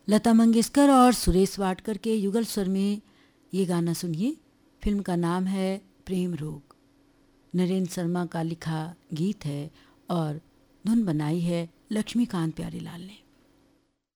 लता मंगेशकर और सुरेश वाडकर के युगल स्वर में ये गाना सुनिए। फिल्म का नाम है प्रेम रोग। नरेंद्र शर्मा का लिखा गीत है और धुन बनाई है लक्ष्मीकांत प्यारेलाल ने।